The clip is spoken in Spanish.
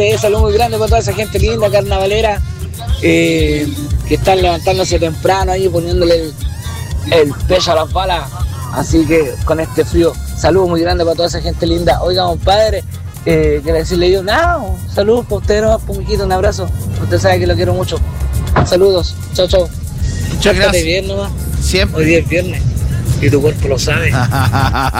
Saludo muy grande para toda esa gente linda, carnavalera, que están levantándose temprano ahí, poniéndole el pecho a las balas. Así que con este frío, saludo muy grande para toda esa gente linda. Oiga, compadre, quiero decirle yo, saludos para usted, no, Pumiquito, un abrazo. Usted sabe que lo quiero mucho. Saludos, chao, chao. Muchas gracias. Bien nomás. Siempre. Hoy día es viernes y tu cuerpo lo sabe.